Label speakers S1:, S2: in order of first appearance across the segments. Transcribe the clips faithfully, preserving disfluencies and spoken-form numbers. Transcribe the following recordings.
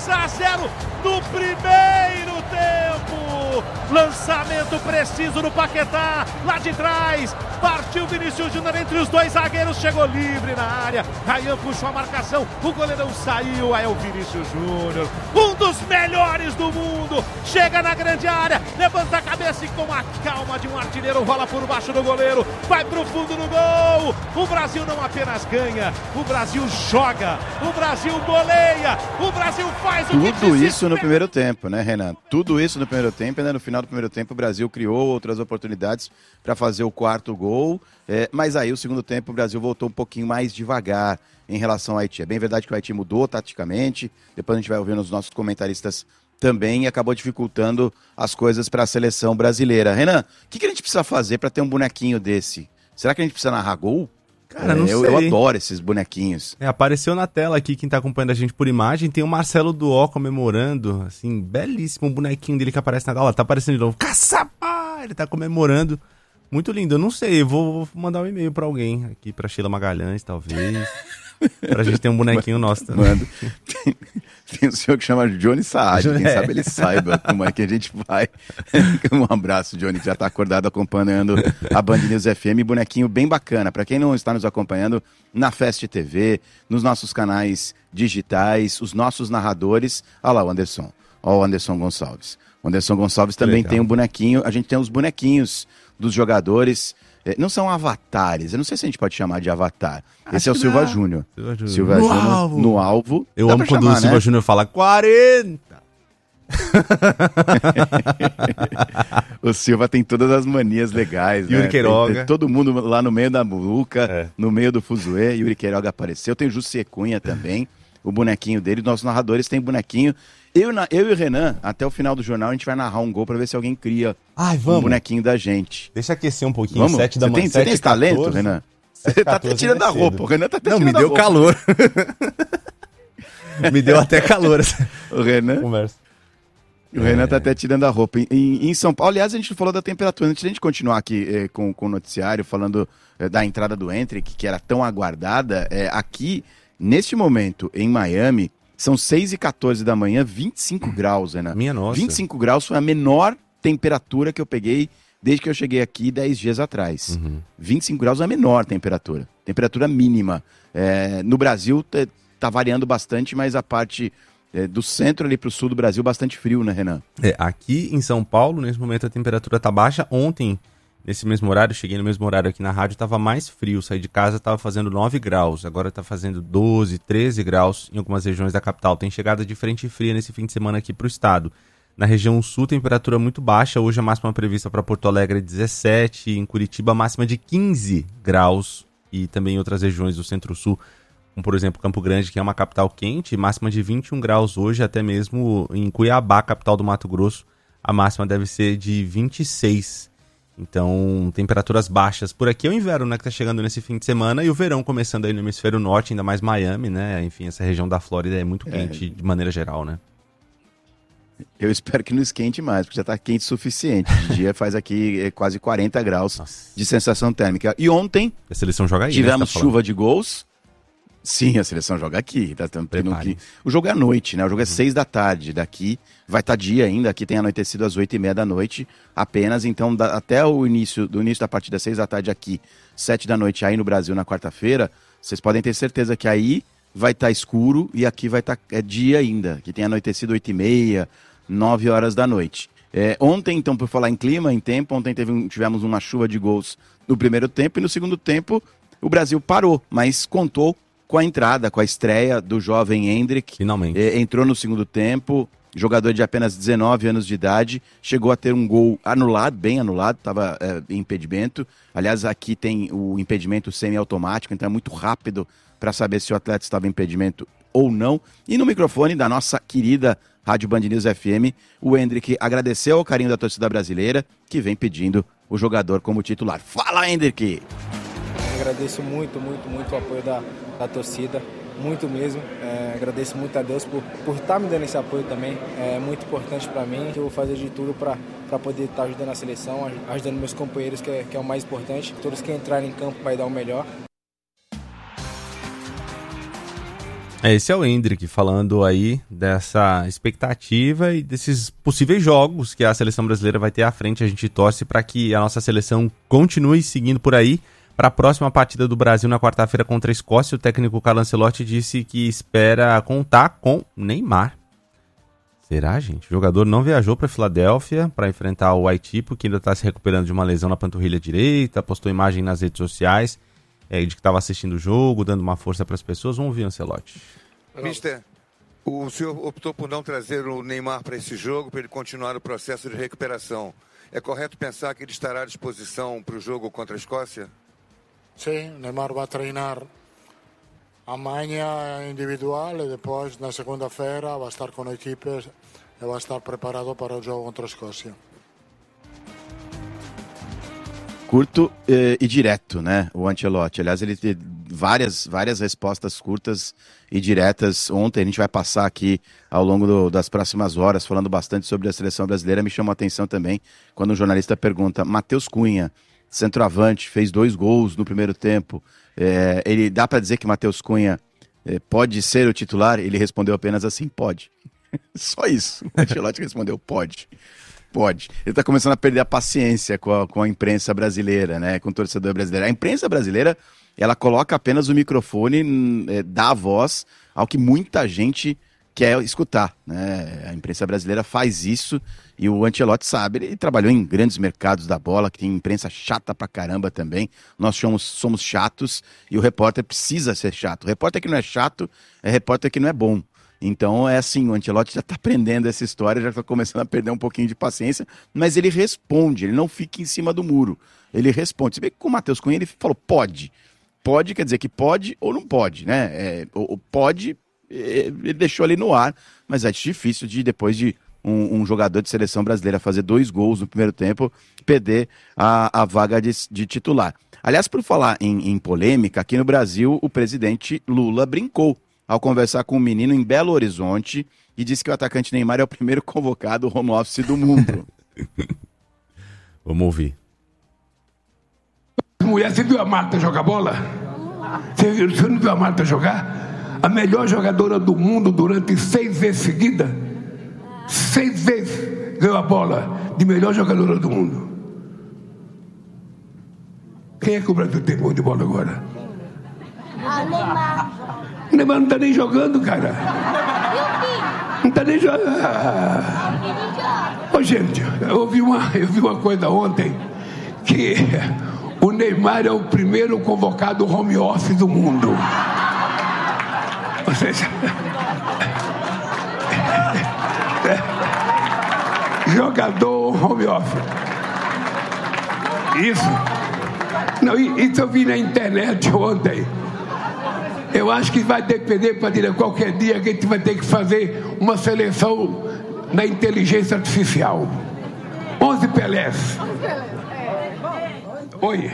S1: dois a zero no primeiro tempo. Lançamento preciso no Paquetá, lá de trás. Partiu Vinícius Júnior entre os dois zagueiros, chegou livre na área. Rayan puxou a marcação, o goleirão saiu, aí é o Vinícius Júnior, um dos melhores do mundo. Chega na grande área, levanta a cabeça e com a calma de um artilheiro rola por baixo do goleiro, vai pro fundo do gol. O Brasil não apenas ganha, o Brasil joga, o Brasil goleia, o Brasil faz o que
S2: Tudo isso no primeiro tempo, né, Renan? Tudo isso no primeiro tempo, e né, no final do primeiro tempo o Brasil criou outras oportunidades para fazer o quarto gol, é, mas aí o segundo tempo o Brasil voltou um pouquinho mais devagar em relação ao Haiti. É bem verdade que o Haiti mudou taticamente, depois a gente vai ouvir nos nossos comentaristas também, e acabou dificultando as coisas para a seleção brasileira. Renan, o que, que a gente precisa fazer para ter um bonequinho desse? Será que a gente precisa narrar gol?
S3: Cara, não
S2: é, eu,
S3: sei.
S2: eu adoro esses bonequinhos.
S3: É, apareceu na tela aqui, quem tá acompanhando a gente por imagem, tem o Marcelo Duó comemorando, assim, belíssimo, um bonequinho dele que aparece na tela. Ó, tá aparecendo de novo. Caçapá! Ele tá comemorando. Muito lindo. Eu não sei, eu vou, vou mandar um e-mail pra alguém aqui, pra Sheila Magalhães, talvez. Pra gente ter um bonequinho nosso também.
S2: Mano, tem, tem um senhor que chama Johnny Saad, quem
S3: é.
S2: sabe ele saiba como é que a gente vai. Um abraço, Johnny, que já tá acordado acompanhando a Band News F M, bonequinho bem bacana. Pra quem não está nos acompanhando, na Fest T V, nos nossos canais digitais, os nossos narradores. Olha lá o Anderson, olha o Anderson Gonçalves. O Anderson Gonçalves também
S3: Legal.
S2: tem um bonequinho, a gente tem os bonequinhos dos jogadores. Não são avatares, eu não sei se a gente pode chamar de avatar.
S3: Acho
S2: Esse é o
S3: que
S2: Silva
S3: dá.
S2: Júnior.
S3: Silva Júnior.
S2: Silva
S3: No
S2: Júnior
S3: alvo.
S2: no alvo.
S3: Eu
S2: Dá
S3: amo
S2: pra
S3: quando
S2: chamar,
S3: o Silva
S2: né?
S3: Júnior fala quarenta.
S2: O Silva tem todas as manias legais,
S3: Yuri
S2: né?
S3: Queiroga.
S2: Tem, tem todo mundo lá no meio da muvuca,
S3: É.
S2: no meio do fuzuê. Yuri Queiroga apareceu. Tem o José Cunha também, o bonequinho dele. Nossos narradores têm bonequinho. Eu, na- eu e o Renan, até o final do jornal, a gente vai narrar um gol pra ver se alguém cria
S3: Ai,
S2: um
S3: vamos.
S2: bonequinho da gente.
S3: Deixa aquecer um pouquinho.
S2: Vamos?
S3: sete da
S2: Você
S3: manhã.
S2: tem, você tem esse talento, Renan? Você tá até tirando a roupa. O Renan tá até
S3: Não, me
S2: tirando a
S3: deu
S2: roupa.
S3: calor. Me deu até calor essa
S2: O Renan...
S3: conversa.
S2: O Renan tá até tirando a roupa. Em, em- em São Paulo, aliás, a gente falou da temperatura. Antes de a gente continuar aqui eh, com, com o noticiário, falando eh, da entrada do Endrick, que era tão aguardada, eh, aqui, neste momento, em Miami, são seis e quatorze da manhã, vinte e cinco graus, Renan.
S3: Minha nossa.
S2: vinte e cinco graus foi a menor temperatura que eu peguei desde que eu cheguei aqui dez dias atrás.
S3: Uhum.
S2: vinte e cinco graus é a menor temperatura. Temperatura mínima. Eh, no Brasil, t- tá variando bastante, mas a parte... É, do centro ali pro sul do Brasil, bastante frio, né, Renan?
S3: É, aqui em São Paulo, nesse momento a temperatura tá baixa. Ontem, nesse mesmo horário, cheguei no mesmo horário aqui na rádio, tava mais frio. Saí de casa, tava fazendo nove graus. Agora tá fazendo doze, treze graus em algumas regiões da capital. Tem chegada de frente fria nesse fim de semana aqui pro estado. Na região sul, temperatura muito baixa. Hoje a máxima prevista para Porto Alegre é dezessete. Em Curitiba, a máxima de quinze graus. E também em outras regiões do centro-sul, como por exemplo Campo Grande, que é uma capital quente, máxima de vinte e um graus hoje, até mesmo em Cuiabá, capital do Mato Grosso, a máxima deve ser de vinte e seis. Então, temperaturas baixas. Por aqui é o inverno, né, que tá chegando nesse fim de semana, e o verão começando aí no hemisfério norte, ainda mais Miami, né? Enfim, essa região da Flórida é muito quente de maneira geral, né?
S2: Eu espero que não esquente mais, porque já tá quente o suficiente. De dia faz aqui é, quase quarenta graus
S3: Nossa.
S2: de sensação térmica. E ontem
S3: A seleção joga aí,
S2: tivemos
S3: né? Você tá falando.
S2: chuva de gols. Sim, a seleção joga aqui. Tá, tamo tendo
S3: Prepare.
S2: que... O jogo é à noite, né? O jogo é seis da tarde. Daqui vai estar dia ainda. Aqui tem anoitecido às oito e meia da noite apenas. Então, da- até o início, do início da partida, seis da tarde aqui, sete da noite aí no Brasil na quarta-feira, vocês podem ter certeza que aí vai estar escuro e aqui vai estar é dia ainda. Que tem anoitecido oito e meia, nove horas da noite. É, ontem, então, por falar em clima, em tempo, ontem teve um- tivemos uma chuva de gols no primeiro tempo e no segundo tempo o Brasil parou, mas contou com a entrada, com a estreia do jovem Endrick.
S3: Finalmente.
S2: É, entrou no segundo tempo, jogador de apenas dezenove anos de idade, chegou a ter um gol anulado, bem anulado, estava é, em impedimento. Aliás, aqui tem o impedimento semiautomático, então é muito rápido para saber se o atleta estava em impedimento ou não. E no microfone da nossa querida Rádio Band News F M, o Endrick agradeceu ao carinho da torcida brasileira, que vem pedindo o jogador como titular. Fala, Endrick!
S4: Agradeço muito, muito, muito o apoio da, da torcida, muito mesmo. É, agradeço muito a Deus por por estar me dando esse apoio também. É muito importante para mim. Eu vou fazer de tudo para poder estar ajudando a seleção, ajudando meus companheiros, que é, que é o mais importante. Todos que entrarem em campo vai dar o melhor.
S3: É, esse é o Hendrick falando aí dessa expectativa e desses possíveis jogos que a seleção brasileira vai ter à frente. A gente torce para que a nossa seleção continue seguindo por aí. Para a próxima partida do Brasil na quarta-feira contra a Escócia, o técnico Carlo Ancelotti disse que espera contar com Neymar. Será, gente? O jogador não viajou para Filadélfia para enfrentar o Haiti, porque ainda está se recuperando de uma lesão na panturrilha direita, postou imagem nas redes sociais é, de que estava assistindo o jogo, dando uma força para as pessoas. Vamos ouvir, Ancelotti.
S5: Mister, o senhor optou por não trazer o Neymar para esse jogo, para ele continuar o processo de recuperação. É correto pensar que ele estará à disposição para o jogo contra a Escócia?
S6: Sim, Neymar vai treinar amanhã individual e depois na segunda-feira vai estar com a equipe e vai estar preparado para o jogo contra a Escócia.
S2: Curto e, e direto, né, o Ancelotti. Aliás, ele teve várias, várias respostas curtas e diretas. Ontem a gente vai passar aqui ao longo do, das próximas horas falando bastante sobre a seleção brasileira. Me chamou a atenção também quando um jornalista pergunta, Matheus Cunha, centroavante, fez dois gols no primeiro tempo. É, ele dá para dizer que Matheus Cunha é, pode ser o titular? Ele respondeu apenas assim, pode. Só isso. O Ancelotti respondeu, pode. Pode. Ele está começando a perder a paciência com a, com a imprensa brasileira, né? Com o torcedor brasileiro. A imprensa brasileira, ela coloca apenas o microfone, é, dá a voz ao que muita gente quer escutar, né? A imprensa brasileira faz isso e o Ancelotti sabe, ele trabalhou em grandes mercados da bola, que tem imprensa chata pra caramba também. Nós somos, somos chatos e o repórter precisa ser chato. O repórter que não é chato é repórter que não é bom. Então é assim, o Ancelotti já tá aprendendo essa história, já tá começando a perder um pouquinho de paciência, mas ele responde, ele não fica em cima do muro. Ele responde. Você vê que com o Matheus Cunha ele falou, pode. Pode quer dizer que pode ou não pode, né? É, o, o pode... ele deixou ali no ar, mas é difícil de depois de um, um jogador de seleção brasileira fazer dois gols no primeiro tempo, perder a, a vaga de, de titular. Aliás, por falar em, em polêmica, aqui no Brasil o presidente Lula brincou ao conversar com um menino em Belo Horizonte e disse que o atacante Neymar é o primeiro convocado home office do mundo.
S3: Vamos ouvir.
S7: Mulher, você viu a Marta jogar bola? Você, viu, você não viu a Marta jogar? A melhor jogadora do mundo durante seis vezes seguida, seis vezes ganhou a bola de melhor jogadora do mundo. Quem é que o Brasil tem bom de bola agora?
S8: Ah, Neymar.
S7: O Neymar não está nem jogando, cara. Não está nem jogando. Ô, gente, eu ouvi, uma, eu vi uma coisa ontem, que o Neymar é o primeiro convocado home office do mundo. Ou seja, jogador home office. Isso. Não, isso eu vi na internet ontem. Eu acho que vai depender, Padilha, qualquer dia que a gente vai ter que fazer uma seleção na inteligência artificial. onze Pelés. Oi.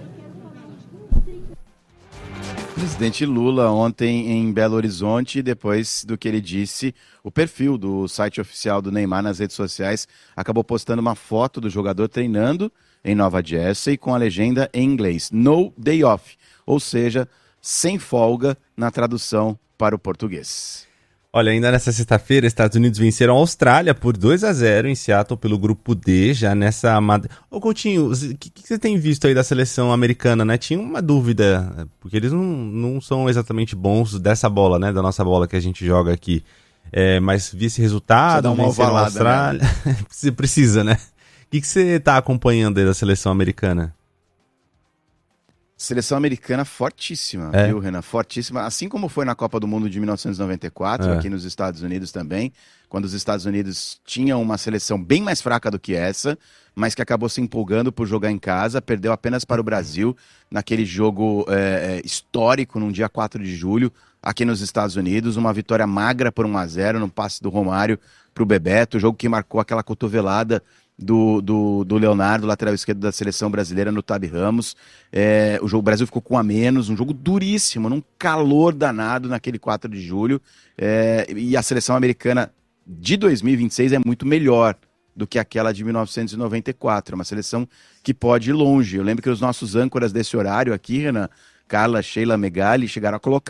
S2: Presidente Lula ontem em Belo Horizonte, depois do que ele disse, o perfil do site oficial do Neymar nas redes sociais acabou postando uma foto do jogador treinando em Nova Jersey com a legenda em inglês, no day off, ou seja, sem folga na tradução para o português.
S3: Olha, ainda nessa sexta-feira, Estados Unidos venceram a Austrália por dois a zero em Seattle pelo grupo D, já nessa... Ô Coutinho, o que, que você tem visto aí da seleção americana, né? Tinha uma dúvida, porque eles não, não são exatamente bons dessa bola, né? Da nossa bola que a gente joga aqui. É, mas vi esse resultado, venceram a Austrália... Né? Precisa, né? O que, que você está acompanhando aí da seleção americana?
S2: Seleção americana fortíssima,
S3: é.
S2: viu, Renan? Fortíssima, assim como foi na Copa do Mundo de mil novecentos e noventa e quatro,
S3: é.
S2: aqui nos Estados Unidos também, quando os Estados Unidos tinham uma seleção bem mais fraca do que essa, mas que acabou se empolgando por jogar em casa, perdeu apenas para o Brasil naquele jogo é, histórico, num dia quatro de julho, aqui nos Estados Unidos, uma vitória magra por um a zero, no passe do Romário para o Bebeto, o jogo que marcou aquela cotovelada Do, do, do Leonardo, lateral esquerdo da seleção brasileira, no Tabi Ramos. É, o, jogo, o Brasil ficou com um a menos, um jogo duríssimo, num calor danado naquele quatro de julho. É, e a seleção americana de dois mil e vinte e seis é muito melhor do que aquela de mil novecentos e noventa e quatro. É uma seleção que pode ir longe. Eu lembro que os nossos âncoras desse horário aqui, Renan, Carla, Sheila, Megali, chegaram a colocar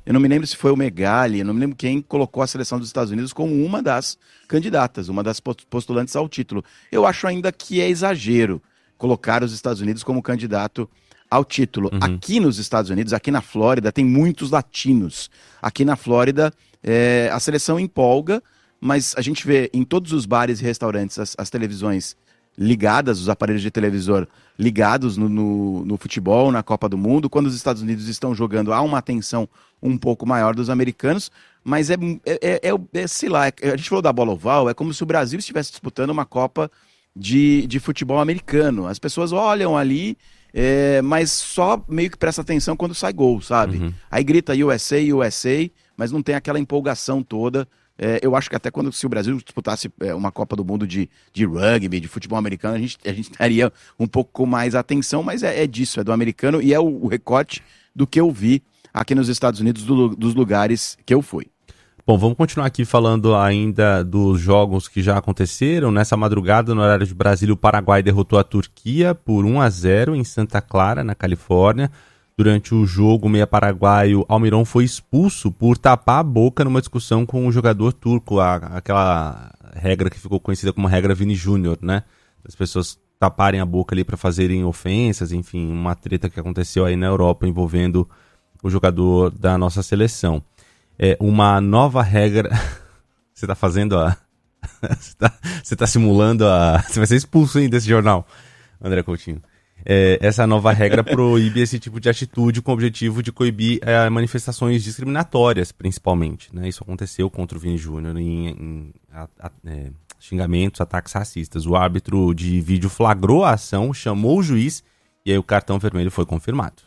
S2: eu não me lembro se foi o Megali, eu não me lembro quem colocou a seleção dos Estados Unidos como uma das candidatas, uma das postulantes ao título. Eu acho ainda que é exagero colocar os Estados Unidos como candidato ao título. Uhum. Aqui nos Estados Unidos, aqui na Flórida, tem muitos latinos. Aqui na Flórida, é, a seleção empolga, mas a gente vê em todos os bares e restaurantes as, as televisões ligadas, os aparelhos de televisor ligados no, no, no futebol, na Copa do Mundo. Quando os Estados Unidos estão jogando, há uma atenção um pouco maior dos americanos, mas é, é, é, é sei lá, é, a gente falou da bola oval, é como se o Brasil estivesse disputando uma Copa de, de futebol americano. As pessoas olham ali, é, mas só meio que presta atenção quando sai gol, sabe? Uhum. Aí grita U S A, U S A, mas não tem aquela empolgação toda. É, eu acho que até quando se o Brasil disputasse é, uma Copa do Mundo de, de rugby, de futebol americano, a gente, a gente daria um pouco com mais atenção, mas é, é disso, é do americano e é o, o recorte do que eu vi aqui nos Estados Unidos, do, dos lugares que eu fui.
S3: Bom, vamos continuar aqui falando ainda dos jogos que já aconteceram. Nessa madrugada, no horário de Brasília, o Paraguai derrotou a Turquia por um a zero em Santa Clara, na Califórnia. Durante o jogo, o meia paraguaio Almiron foi expulso por tapar a boca numa discussão com o jogador turco, a, aquela regra que ficou conhecida como regra Vini Júnior, né? As pessoas taparem a boca ali para fazerem ofensas, enfim, uma treta que aconteceu aí na Europa envolvendo o jogador da nossa seleção. É uma nova regra... Você tá fazendo a... Você tá, você tá simulando a... Você vai ser expulso ainda desse jornal, André Coutinho. É, essa nova regra proíbe esse tipo de atitude com o objetivo de coibir é, manifestações discriminatórias, principalmente, né? Isso aconteceu contra o Vini Júnior em, em a, a, é, xingamentos, ataques racistas. O árbitro de vídeo flagrou a ação, chamou o juiz e aí o cartão vermelho foi confirmado.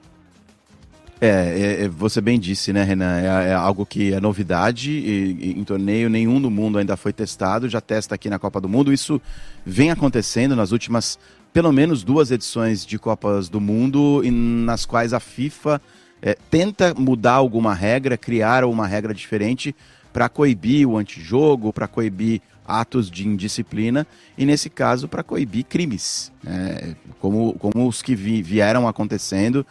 S2: É, é, você bem disse, né, Renan? É, é algo que é novidade e, e, em torneio nenhum do mundo ainda foi testado, já testa aqui na Copa do Mundo. Isso vem acontecendo nas últimas, pelo menos duas edições de Copas do Mundo, e nas quais a FIFA é, tenta mudar alguma regra, criar uma regra diferente para coibir o antijogo, para coibir atos de indisciplina e, nesse caso, para coibir crimes, é, como, como os que vi, vieram acontecendo.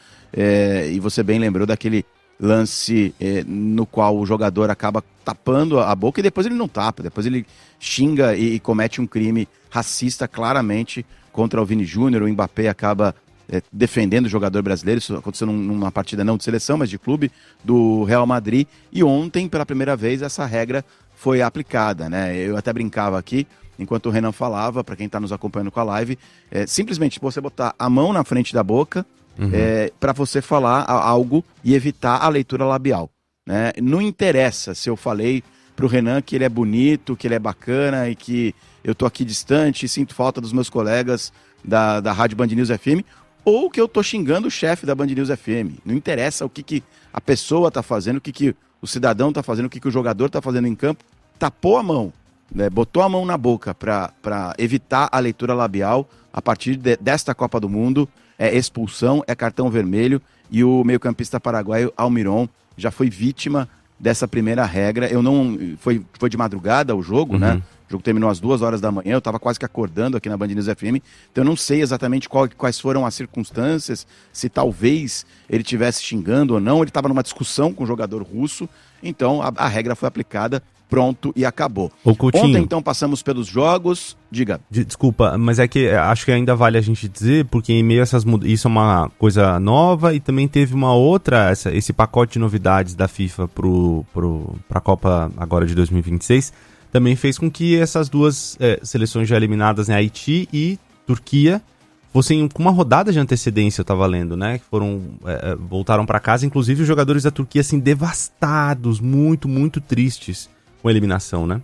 S2: É, e você bem lembrou daquele lance é, no qual o jogador acaba tapando a boca e depois ele não tapa, depois ele xinga e, e comete um crime racista claramente contra o Vini Júnior. O Mbappé acaba é, defendendo o jogador brasileiro. Isso aconteceu num, numa partida não de seleção, mas de clube, do Real Madrid. E ontem, pela primeira vez, essa regra foi aplicada, né? Eu até brincava aqui, enquanto o Renan falava, para quem está nos acompanhando com a live, é, simplesmente você botar a mão na frente da boca, uhum. é, para você falar algo e evitar a leitura labial, né? Não interessa se eu falei para o Renan que ele é bonito, que ele é bacana e que eu tô aqui distante e sinto falta dos meus colegas da, da Rádio Band News F M, ou que eu tô xingando o chefe da Band News F M. Não interessa o que, que a pessoa tá fazendo, o que, que o cidadão tá fazendo, o que, que o jogador tá fazendo em campo. Tapou a mão, né? Botou a mão na boca para evitar a leitura labial. A partir de, desta Copa do Mundo, é expulsão, é cartão vermelho, e o meio-campista paraguaio Almiron já foi vítima dessa primeira regra. Eu não... Foi, foi de madrugada o jogo, uhum. né? O jogo terminou às duas horas da manhã, eu estava quase que acordando aqui na Band News F M, então eu não sei exatamente qual, quais foram as circunstâncias, se talvez ele estivesse xingando ou não. Ele estava numa discussão com o jogador russo, então a, a regra foi aplicada, pronto, e acabou.
S3: Ô, Coutinho,
S2: ontem, então, passamos pelos jogos. Diga.
S3: Desculpa, mas é que acho que ainda vale a gente dizer, porque em meio a essas mudanças, isso é uma coisa nova, e também teve uma outra, essa, esse pacote de novidades da FIFA pro, pro, pra Copa agora de dois mil e vinte e seis, também fez com que essas duas é, seleções já eliminadas, né, Haiti e Turquia, fossem com uma rodada de antecedência, eu tava lendo, né, que foram, é, voltaram para casa, inclusive os jogadores da Turquia, assim, devastados, muito, muito tristes com a eliminação, né?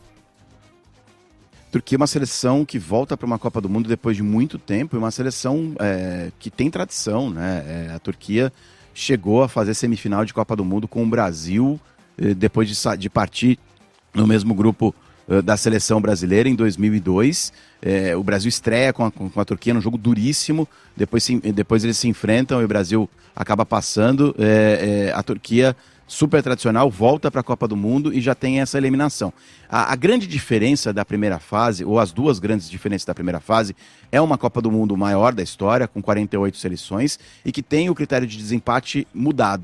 S2: Turquia é uma seleção que volta para uma Copa do Mundo depois de muito tempo, e uma seleção é, que tem tradição, né? É, a Turquia chegou a fazer semifinal de Copa do Mundo com o Brasil, é, depois de, de partir no mesmo grupo é, da seleção brasileira em dois mil e dois. É, o Brasil estreia com a, com a Turquia num jogo duríssimo, depois, se, depois eles se enfrentam e o Brasil acaba passando. É, é, a Turquia, super tradicional, volta para a Copa do Mundo e já tem essa eliminação. A, a grande diferença da primeira fase, ou as duas grandes diferenças da primeira fase, é uma Copa do Mundo maior da história, com quarenta e oito seleções, e que tem o critério de desempate mudado.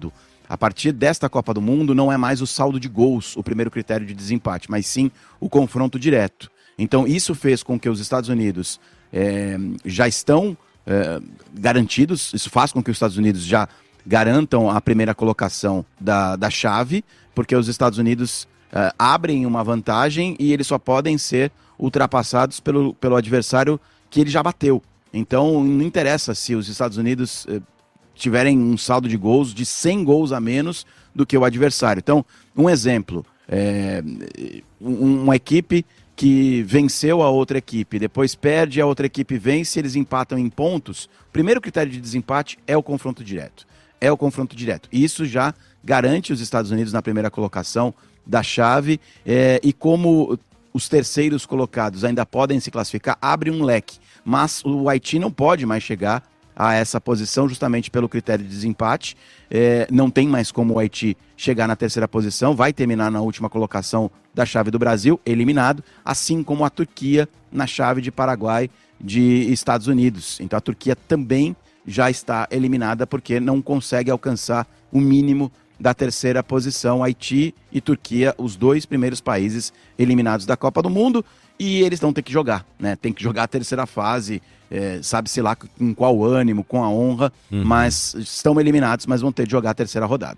S2: A partir desta Copa do Mundo, não é mais o saldo de gols o primeiro critério de desempate, mas sim o confronto direto. Então, isso fez com que os Estados Unidos é, já estão é, garantidos, isso faz com que os Estados Unidos já garantam a primeira colocação da, da chave, porque os Estados Unidos é, abrem uma vantagem e eles só podem ser ultrapassados pelo, pelo adversário que ele já bateu. Então, não interessa se os Estados Unidos é, tiverem um saldo de gols de cem gols a menos do que o adversário. Então, um exemplo, é, uma equipe que venceu a outra equipe, depois perde, a outra equipe vence, eles empatam em pontos. O primeiro critério de desempate é o confronto direto. É o confronto direto. E isso já garante os Estados Unidos na primeira colocação da chave, é, e como os terceiros colocados ainda podem se classificar, abre um leque. Mas o Haiti não pode mais chegar a essa posição justamente pelo critério de desempate. É, não tem mais como o Haiti chegar na terceira posição, vai terminar na última colocação da chave do Brasil, eliminado, assim como a Turquia na chave de Paraguai de Estados Unidos. Então a Turquia também já está eliminada porque não consegue alcançar o mínimo da terceira posição. Haiti e Turquia, os dois primeiros países eliminados da Copa do Mundo, e eles vão ter que jogar, né? Tem que jogar a terceira fase, é, sabe-se lá com qual ânimo, com a honra, uhum. mas estão eliminados, mas vão ter de jogar a terceira rodada.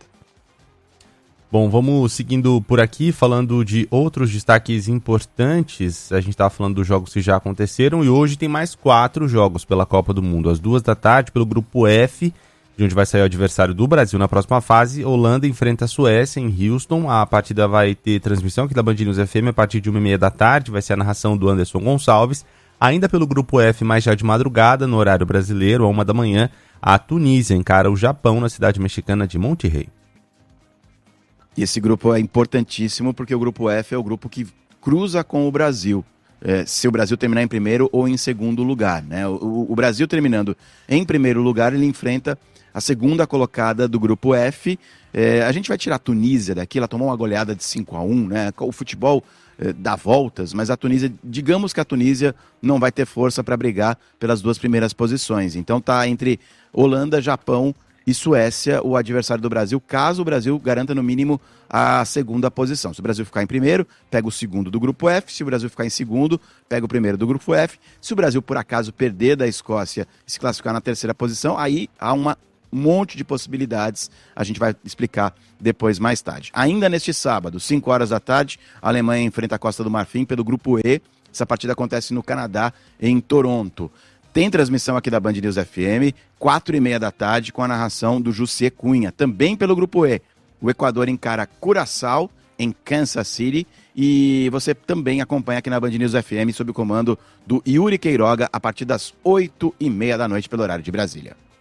S3: Bom, vamos seguindo por aqui, falando de outros destaques importantes. A gente estava falando dos jogos que já aconteceram e hoje tem mais quatro jogos pela Copa do Mundo. Às duas da tarde, pelo grupo F, de onde vai sair o adversário do Brasil na próxima fase. Holanda enfrenta a Suécia em Houston. A partida vai ter transmissão aqui da Band News F M a partir de uma e meia da tarde. Vai ser a narração do Anderson Gonçalves. Ainda pelo grupo F, mais já de madrugada, no horário brasileiro, a uma da manhã, a Tunísia encara o Japão na cidade mexicana de Monterrey.
S2: E esse grupo é importantíssimo porque o grupo F é o grupo que cruza com o Brasil. É, se o Brasil terminar em primeiro ou em segundo lugar, né? O, o Brasil terminando em primeiro lugar, ele enfrenta a segunda colocada do grupo F. É, a gente vai tirar a Tunísia daqui, ela tomou uma goleada de cinco a um, né? O futebol é, dá voltas, mas a Tunísia, digamos que a Tunísia não vai ter força para brigar pelas duas primeiras posições. Então tá entre Holanda, Japão e Suécia, o adversário do Brasil, caso o Brasil garanta no mínimo a segunda posição. Se o Brasil ficar em primeiro, pega o segundo do grupo F. Se o Brasil ficar em segundo, pega o primeiro do grupo F. Se o Brasil, por acaso, perder da Escócia e se classificar na terceira posição, aí há uma um monte de possibilidades, a gente vai explicar depois mais tarde. Ainda neste sábado, cinco horas da tarde, a Alemanha enfrenta a Costa do Marfim pelo grupo E. Essa partida acontece no Canadá, em Toronto. Tem transmissão aqui da Band News F M, quatro e meia da tarde, com a narração do Jussier Cunha, também pelo grupo E. O Equador encara Curaçao, em Kansas City, e você também acompanha aqui na Band News F M sob o comando do Yuri Queiroga, a partir das oito e meia da noite, pelo horário de Brasília.